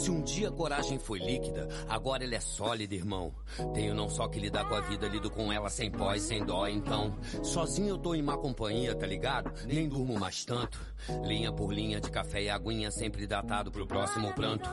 Se um dia a coragem foi líquida, agora ela é sólida, irmão. Tenho não só que lidar com a vida, lido com ela sem pós, sem dó, então. Sozinho eu tô em má companhia, tá ligado? Nem durmo mais tanto. Linha por linha de café e aguinha, sempre datado pro próximo pranto.